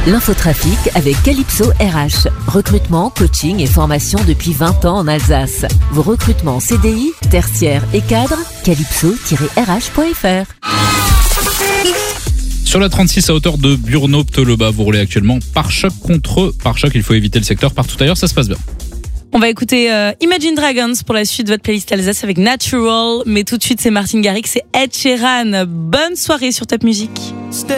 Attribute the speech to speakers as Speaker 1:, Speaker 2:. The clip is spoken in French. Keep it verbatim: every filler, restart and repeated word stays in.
Speaker 1: L'infotrafic avec Calypso R H. Recrutement, coaching et formation depuis vingt ans en Alsace. Vos recrutements C D I, tertiaires et cadres, calypso tiret r h point f r.
Speaker 2: Sur la trente-six à hauteur de Burnau-Ptoleba, vous roulez actuellement pare-choc contre pare-choc. Il faut éviter le secteur. Partout ailleurs, ça se passe bien.
Speaker 3: On va écouter euh, Imagine Dragons pour la suite de votre playlist Alsace avec Natural. Mais tout de suite, c'est Martin Garrix et Ed Sheeran. Bonne soirée sur Top Music.